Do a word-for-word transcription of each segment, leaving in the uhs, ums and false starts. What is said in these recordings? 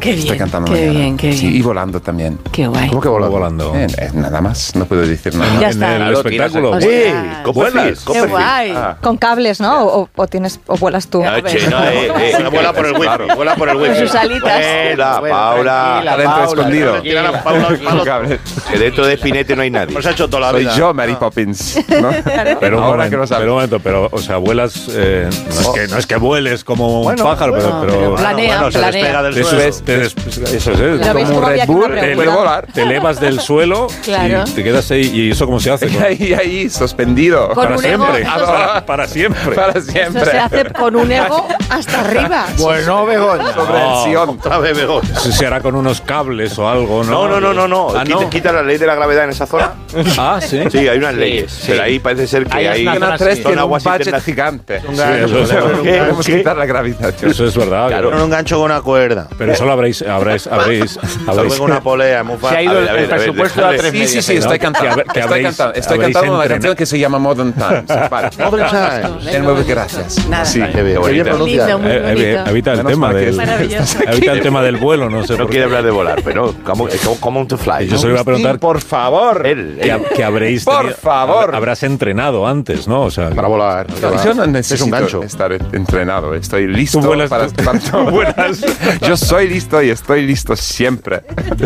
Qué bien, Estoy cantando qué mañana. bien, qué Sí, bien. y volando también. Qué guay. ¿Cómo que volando? volando? Eh, eh, nada más, no puedo decir nada. Ya en está. el Claro, espectáculo. tiras- ¡Sí! Ostras. Copperfield, Qué Copperfield. guay. Ah. Con cables, ¿no? O, o tienes o vuelas tú. No, che, no, eh, eh, Se vuela por el wifi, claro. vuela por el Con wifi. sus alitas. Vuela, Paula. Talento escondido. Tiran a Paula al palo. Cable. Que dentro de Spinete no hay nadie. Hemos hecho toda la Soy vida. yo, Mary Poppins. ¿no? Pero un, Ahora momento, que lo sabes. pero un momento, pero, o sea, vuelas. Eh, no, es que, no es que vueles como Bueno, un pájaro, bueno, pero. pero planea, Bueno, se planea. despega del eso suelo. es, te des- eso es, ¿eh? Pero veis Como un cómo había Red que una Bull, pregunta. puede volar. Te elevas del suelo Claro. y te quedas ahí. ¿Y eso cómo se hace? Y ahí, ahí, suspendido. Con Para un ego, siempre. eso se- Para, para siempre. Para Eso siempre. se hace con un ego hasta arriba. Bueno, Begoña. Sobreacción. Otra vez Begoña. Eso se hará con unos cables o algo, ¿no? No, no, no, no, no. Ah, Quita, no. quita la ley de la gravedad en esa zona. Ah, sí. Sí, hay unas leyes. sí. Pero ahí parece ser que Hay hay. una Antena zona tres así. tiene Son un aguas budget interna- gigante. Un gancho, eso es- ponemos un ¿Qué? gancho. Podemos quitar la gravitación. Eso es verdad. Claro. Con un gancho con una cuerda. Pero eso lo habréis, habréis, habréis, habréis, Luego una polea muy Se fácil. ha ido A ver, el, a ver, el a ver, presupuesto a déjale. tres Sí, medias. sí, sí, ahí, estoy ¿no? cantando. Que haber- que estoy habréis- cantando, estoy habréis cantando una entrenado. canción que se llama Modern Times. Vale. Modern Times. El nuevo, gracias. Nada. Sí. Qué bien, qué bien bonita. pronunciado. Lindo, muy Eh, eh, bonito. evita el Menos tema mal que del, es Maravilloso. evita el tema del vuelo, no sé No por quiere qué. hablar de volar, pero ¿cómo, cómo to fly? Yo ¿no? se lo iba a preguntar Por favor. Él, que, él. que habréis Por tenido- favor. hab- habrás entrenado antes, ¿no? O sea, Para volar. No, yo no necesito Es un gancho. estar entrenado. Estoy listo Tú vuelas- para, tú- para tú todo. vuelas. Yo soy listo y estoy listo siempre.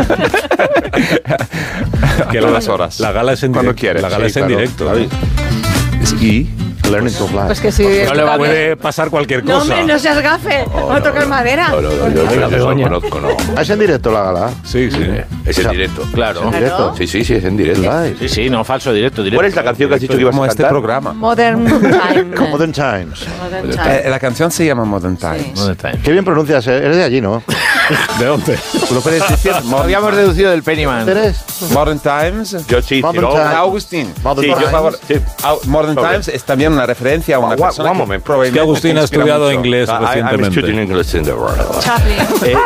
que A la, todas horas. la gala es en Cuando directo. quieres. La gala Sí, es en claro. directo. David. Y Learning to fly. Pues que sí. No le va- puede pasar cualquier No, cosa. hombre, no seas gafe. Vamos a tocar madera. No, no, no, yo Oiga, no lo Begoña. conozco, no. Ah, es en directo la gala. Sí, sí. Es en directo. Claro. En directo. Sí, sí, sí, es en directo. Live. Sí, sí, no, falso, directo, directo. ¿Cuál es la canción que has dicho que ibas a como este cantar? programa. Modern. Time. Modern Times. Modern Eh, Time. la canción se llama Modern Times. ¿Dónde está? Qué bien pronuncias, eh. Eres de allí, ¿no? ¿De dónde? ¿Tú lo puedes decir? Lo Modern, habíamos deducido del Pennyman. ¿Eres? Modern Times. Yo sí, Modern no. Times. Agustín. Modern Sí, yo, Times. por favor. Sí. Au- Modern Sobre. Times es también una referencia a una One- persona one que moment. probablemente Es que Agustín te ha inspira estudiado mucho. inglés I- I'm recientemente. studying English in the world. Chaplin. Eh,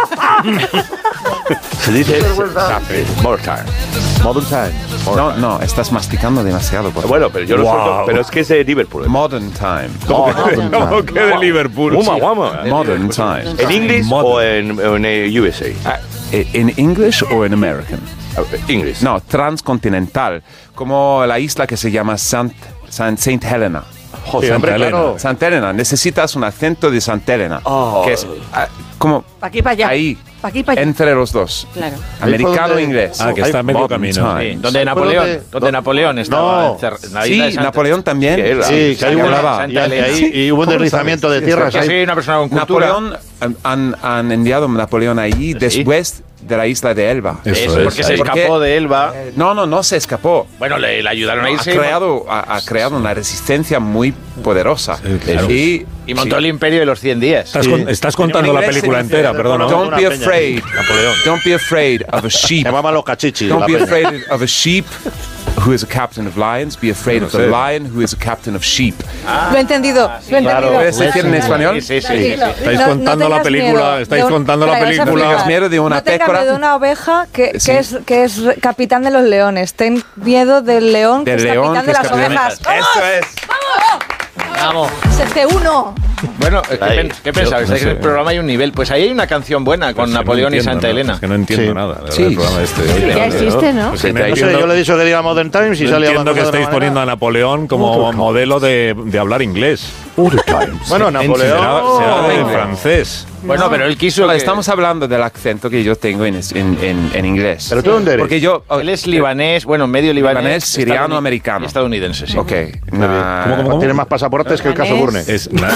se dice Chaplin. More time. Modern Times. No, no, estás masticando demasiado. Por Bueno, pero yo lo Wow. suelto, pero es que es de Liverpool. Modern Time. ¿Cómo que de Liverpool? Guama, Sí. guama. Modern Time. ¿En inglés Modern. o en, o en eh, U S A? Ah, eh, ¿En English o en American? English. No, transcontinental. Como la isla que se llama Sant, Saint, Saint Helena. Sí, hombre, Elena. claro. Santa Elena, necesitas un acento de Santa Elena. Que es ah, como Pa' aquí, pa' allá. ahí, Pa' aquí, pa' allá. entre los dos. Claro. Americano donde- e inglés. Ah, que está a medio Modern camino. Times. Sí, donde Napoleón, donde- donde Napoleón estaba No. encerrado. en la Sí, isla de Santa- Napoleón también. Sí, él- Sí, que hay Sí, una, hablaba. y, hay- ahí- y hubo un ¿Cómo deslizamiento de sabes? tierras Que ahí. soy una persona con cultura. Napoleón, han, han enviado a Napoleón allí después de la isla de Elba. Eso Eso, es. porque se Ahí. ¿Por qué? escapó de Elba. No, no, no se escapó. Bueno, le, le ayudaron a Ha irse. creado, ha, ha creado una resistencia muy poderosa. Sí, claro. Y, Y montó sí. el imperio de los cien días. Estás, Sí. con- estás contando En la inglés película significa- entera, perdona. Bueno, Don't una be peña. afraid. Napoleón. Don't be afraid of a sheep. Llamaban los cachichis. Don't la be peña. afraid of a sheep who is a captain of lions. Be afraid of the sé. lion who is a captain of sheep. Lo he entendido. Lo he entendido. ¿Puedes decir en español? Sí, sí, sí. Tranquilo. Estáis No- no contando la tengas película, miedo estáis de un- contando la Espera, que vas a película. explicar. Tengas miedo de una No tengas pécora. miedo de una oveja que, Sí. que, es, que es capitán de los leones. Ten miedo del león que Del es león capitán que de es las capitán de- ovejas. Eso es. Vamos. Sete uno. Bueno, ¿qué, Ahí. pen- ¿qué pensabais? no Es que sé. el programa hay un nivel. Pues ahí hay una canción buena con Es que no Napoleón y entiendo, Santa ¿no? Elena. Es que no entiendo Sí. nada. de verdad, Sí. el programa este. Oye, Ya no, existe, ¿no? Pues que no No sé, No sé, entiendo- yo le he dicho que diga Modern Times y no sale entiendo hablando que de estáis otra poniendo a manera. Napoleón como modelo de, de hablar inglés. Bueno, Napoleón. Será, será de Oh. francés. Bueno, pero él quiso. Hola, que- estamos hablando del acento que yo tengo en, es- en, en, en inglés. ¿Pero tú dónde eres? Porque yo... oh, Él es libanés, bueno, medio libanés. Libanés, siriano, estadouni- americano. Estadounidense, sí. Ok. Nah, ¿Cómo, cómo, cómo? Tiene más pasaportes que el caso Burne. Es, na-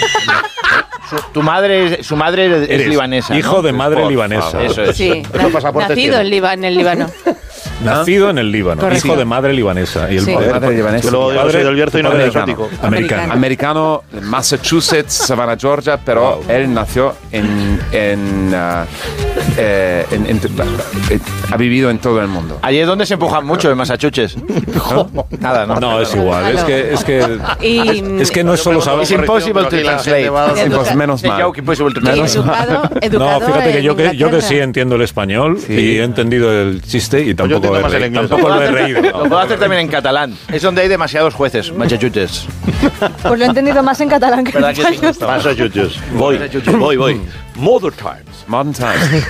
Su, tu madre, es- su madre es eres libanesa. ¿no? hijo de madre Por libanesa. favor. Eso es. Sí. ¿Cuántos pasaportes Nacido tiene? en, Liba- en el Líbano. Nacido en el Líbano, Correcto. hijo de madre libanesa. Y el Sí. padre, Madre libanesa. Yo luego yo soy del Bierzo y no Padre me americano. exótico. americano. Americano, Massachusetts, Savannah, Georgia, pero Wow. él nació en... en, ah, eh, en- en- eh, ha vivido en todo el mundo. Allí es donde se empujan mucho en Massachusetts. Nada, no. No, es igual. Es que, es que, Y es que no es solo saber. It's impossible to Pero aquí la translate. gente va a- Sí, pues menos Sí, mal. joke impossible to y translate. educado, No, educado fíjate que en yo que, yo que sí Inglaterra. entiendo el español Sí. y he entendido el chiste y tampoco, entiendo he, más el reído, inglés. tampoco lo he reído. Lo puedo hacer también en catalán. Es donde hay demasiados jueces, Massachusetts. Pues lo he entendido más en catalán que en ¿Verdad que sí? español. Massachusetts. Voy, voy, voy. Modern Times. Modern Times.